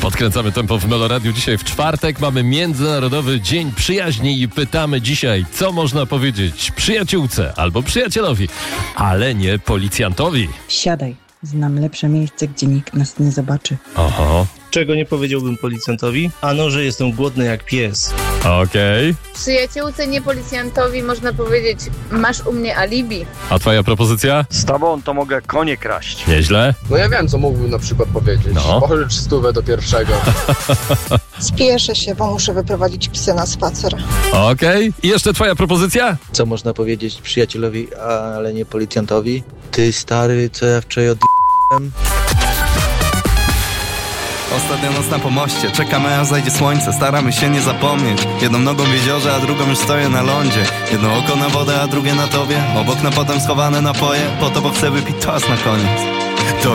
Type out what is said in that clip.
Podkręcamy tempo w Meloradiu. Dzisiaj w czwartek mamy Międzynarodowy Dzień Przyjaźni i pytamy dzisiaj, co można powiedzieć przyjaciółce albo przyjacielowi, ale nie policjantowi. Siadaj, znam lepsze miejsce, gdzie nikt nas nie zobaczy. Oho, Czego nie powiedziałbym policjantowi? Ano, że jestem głodny jak pies. okej. Przyjaciółce, nie policjantowi można powiedzieć, masz u mnie alibi. A twoja propozycja? Z tobą to mogę konie kraść. Nieźle. No ja wiem, co mógłbym na przykład powiedzieć. No. Pożycz 100 do pierwszego. Spieszę się, bo muszę wyprowadzić psy na spacer. Okej. I jeszcze twoja propozycja? Co można powiedzieć przyjacielowi, ale nie policjantowi? Ty stary, co ja wczoraj Ostatnia noc na pomoście, czekamy aż zajdzie słońce. Staramy się nie zapomnieć. Jedną nogą w jeziorze, a drugą już stoję na lądzie. Jedno oko na wodę, a drugie na tobie. Obok na potem schowane napoje. Po to, bo chcę wypić toast na koniec. To